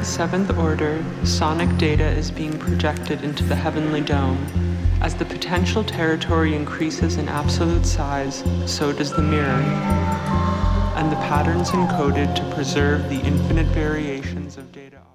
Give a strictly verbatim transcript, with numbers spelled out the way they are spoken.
seventh order, sonic data is being projected into the heavenly dome. As the potential territory increases in absolute size, so does the mirror, and the patterns encoded to preserve the infinite variations of data.